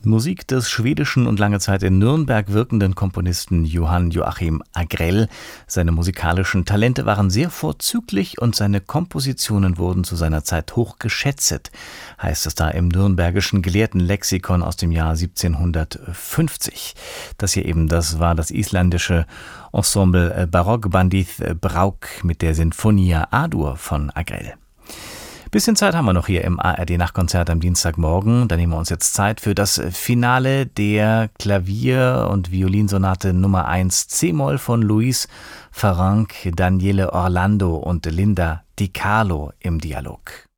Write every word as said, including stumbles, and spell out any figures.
Musik des schwedischen und lange Zeit in Nürnberg wirkenden Komponisten Johann Joachim Agrell. Seine musikalischen Talente waren sehr vorzüglich und seine Kompositionen wurden zu seiner Zeit hoch geschätzt, heißt es da im nürnbergischen Gelehrtenlexikon aus dem Jahr siebzehnhundertfünfzig. Das hier eben, das war das isländische Ensemble Barokkbandið Brák mit der Sinfonia A-Dur von Agrell. Bisschen Zeit haben wir noch hier im A R D-Nachtkonzert am Dienstagmorgen. Da nehmen wir uns jetzt Zeit für das Finale der Klavier- und Violinsonate Nummer eins C-Moll von Luis Farranc, Daniele Orlando und Linda Di Carlo im Dialog.